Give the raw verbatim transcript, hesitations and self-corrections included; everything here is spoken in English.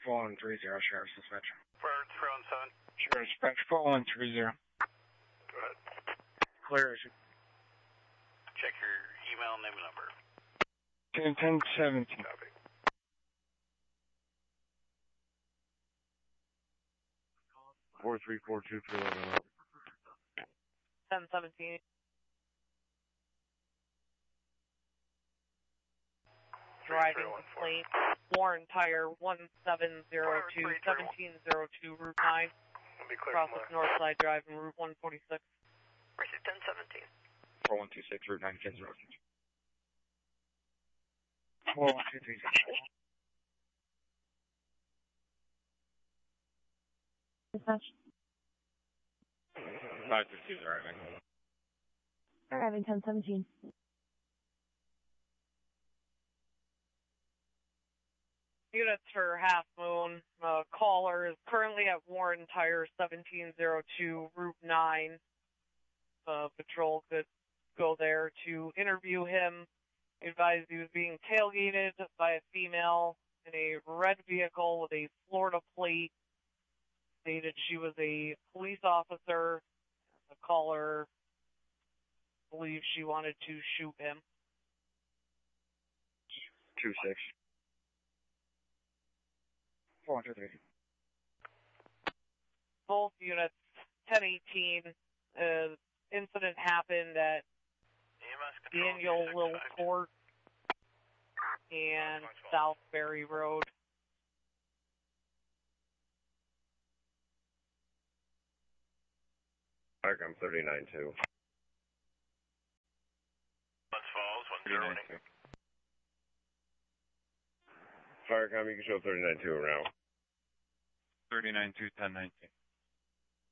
four one three zero, Sheriff's Dispatch. four one seven. Sheriff's Dispatch, four one three zero. Go ahead. Clear issue. Check your email, name, and number. ten ten seventeen. Copy. Four three four two three eleven. ten seventeen. Driving complaint. Warren Tire one seven zero two seventeen zero two Route nine. Process Northside Drive and Route one forty-six. Receive ten seventeen. four one two six, Route nine, ten zero six. four one two three zero. Dispatch. five fifty is arriving. Arriving ten seventeen. Units for Half Moon. Uh, caller is currently at Warren Tire seventeen zero two Route nine. Uh, patrol could go there to interview him. He advised he was being tailgated by a female in a red vehicle with a Florida plate. Stated she was a police officer. The caller believed she wanted to shoot him. two six. four one two three. Both units, ten eighteen. Uh, incident happened at Daniel Little Court and Southbury Road. Firecom thirty-nine two. West Falls, one zero one. Firecom, you can show thirty-nine two around. thirty-nine two, ten nineteen.